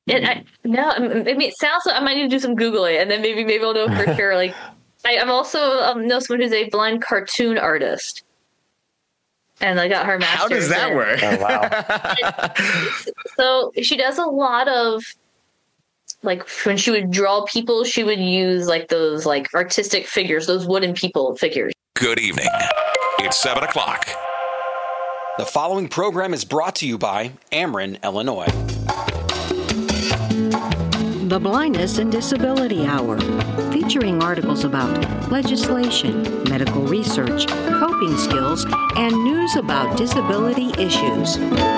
No, I mean, it sounds like I might need to do some Googling, and then maybe I'll know for sure. Like, I'm also know someone who's a blind cartoon artist, and I got her master's. How does that work? Oh, wow. So she does a lot of, like, when she would draw people, she would use like those like artistic figures, those wooden people figures. Good evening. It's 7 o'clock. The following program is brought to you by Ameren, Illinois. The Blindness and Disability Hour, featuring articles about legislation, medical research, coping skills, and news about disability issues.